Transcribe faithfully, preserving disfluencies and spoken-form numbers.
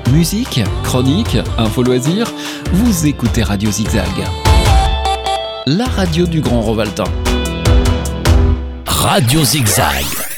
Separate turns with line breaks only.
Musique, chronique, info loisirs, vous écoutez Radio Zigzag. La radio du Grand Rovaltain.
Radio Zigzag.